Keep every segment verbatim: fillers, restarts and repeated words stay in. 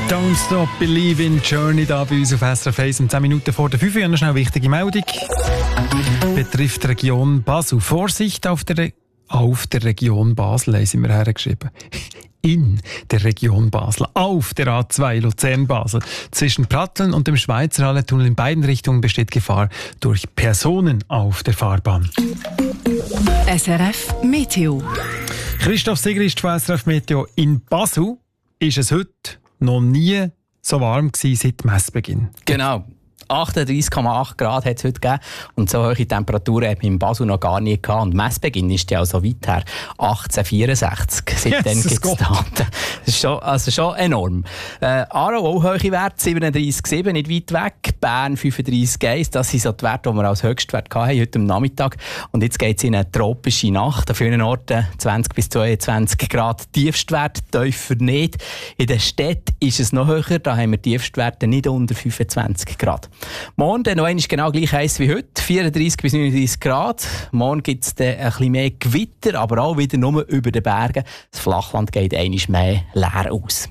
Don't Stop Believin' Journey da bei uns auf S R F eins um zehn Minuten vor der fünf. Ich habe noch schnell eine wichtige Meldung. Betrifft die Region Basel. Vorsicht auf der, Re- auf der Region Basel, haben sie mir hergeschrieben. In der Region Basel, auf der A zwei Luzern-Basel. Zwischen Pratteln und dem Schweizer Hallentunnel in beiden Richtungen besteht Gefahr durch Personen auf der Fahrbahn. S R F Meteo. Christoph Sigrist von S R F Meteo. In Basel ist es heute noch nie so warm gewesen seit Messbeginn. Genau. achtunddreissig Komma acht Grad hat es heute gegeben. Und so hohe Temperaturen hat man in Basel noch gar nie gehabt. Und Messbeginn ist ja auch so weit her. achtzehnhundertvierundsechzig. Seitdem gibt es Daten. Das ist schon, also schon enorm. Äh, Aarau auch hohe Werte. siebenunddreissig Komma sieben, nicht weit weg. Bern fünfunddreissig Komma eins. Das sind so die Werte, die wir als Höchstwert hatten heute am Nachmittag. Und jetzt geht es in eine tropische Nacht. An vielen Orten zwanzig bis zweiundzwanzig Grad Tiefstwert, tiefer nicht. In den Städten ist es noch höher. Da haben wir Tiefstwerte nicht unter fünfundzwanzig Grad. Morgen dann noch einmal genau gleich heiß wie heute, vierunddreissig bis neununddreissig Grad. Morgen gibt es dann ein bisschen mehr Gewitter, aber auch wieder nur über den Bergen. Das Flachland geht einmal mehr leer aus.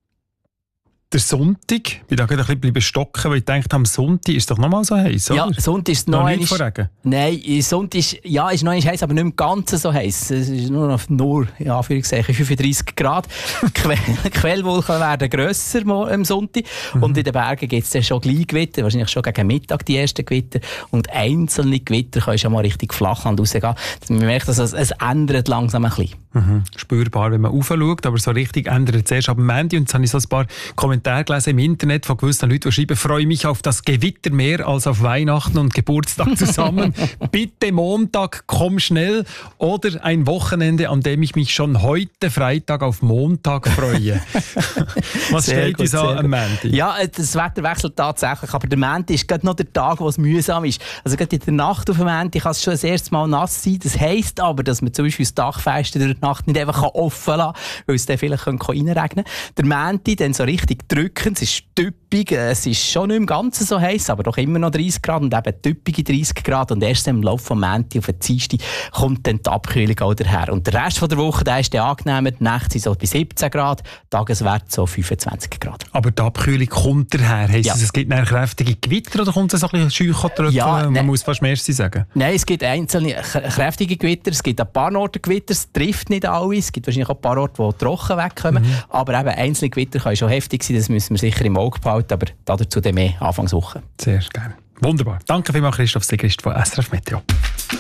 Der Sonntag, ich bin da gerade ein bisschen stocken, weil ich dachte, am Sonntag ist es doch noch mal so heiß, oder? Ja, Sonntag ist noch, noch einmal... nicht vor Regen? Nein, Sonntag ist, ja, ist noch einmal heiß, aber nicht im Ganzen so heiß. Es ist nur noch, nur, ja, Anführungszeichen, fünfunddreissig Grad. Que- Quellwolken werden grösser am Sonntag. Mhm. Und in den Bergen gibt es dann schon gleich Gewitter, wahrscheinlich schon gegen Mittag die ersten Gewitter. Und einzelne Gewitter können schon mal richtig Flachland rausgehen. Man merkt, dass es, es ändert langsam ein bisschen. Mhm. Spürbar, wenn man raufschaut, aber so richtig ändert es erst ab dem Montag. Und jetzt habe ich so ein paar Kommentare gelesen im Internet von gewissen Leuten, die schreiben, freue mich auf das Gewitter mehr als auf Weihnachten und Geburtstag zusammen. Bitte Montag, komm schnell. Oder ein Wochenende, an dem ich mich schon heute Freitag auf Montag freue. Was Sehr steht gut, uns an am Montag? Ja, das Wetter wechselt tatsächlich, aber der Montag ist gerade noch der Tag, wo es mühsam ist. Also gerade in der Nacht auf dem Montag kann es schon das erste Mal nass sein. Das heisst aber, dass man zum Beispiel das Dachfenster durch die Nacht nicht einfach offen lassen kann, weil es dann vielleicht reinregnen könnte. Der Montag dann so richtig drückend, es ist typisch, es ist schon nicht im Ganzen so heiß, aber doch immer noch dreißig Grad und eben typische dreißig Grad. Und erst im Laufe des Montag auf den Dienstag kommt dann die Abkühlung auch daher. Und der Rest von der Woche, der ist dann angenehmer. Die Nächte sind so bei siebzehn Grad, Tageswert so fünfundzwanzig Grad. Aber die Abkühlung kommt daher. Heisst Ja. es, es gibt dann kräftige Gewitter oder kommt es so ein bisschen Scheuchentröpfchen? Ja, Man ne- muss fast Merci sagen. Nein, es gibt einzelne k- kräftige Gewitter, es gibt ein paar Orte Gewitter, es trifft nicht alle, es gibt wahrscheinlich auch ein paar Orte, die trocken wegkommen, mhm. aber eben einzelne Gewitter können schon heftig sein, das müssen wir sicher im Auge behalten, aber dazu dann mehr Anfangswoche. Sehr gerne. Wunderbar. Danke vielmals, Christoph Sigrist von S R F Meteo.